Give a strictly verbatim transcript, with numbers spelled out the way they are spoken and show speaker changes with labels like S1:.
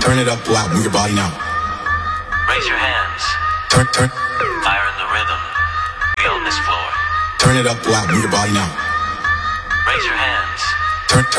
S1: Turn it up loud, move your body now.
S2: Raise your hands.
S1: Turn, turn.
S2: Fire in the rhythm. We own this floor.
S1: Turn it up loud, move your body now.
S2: Raise your hands.
S1: Turn, turn.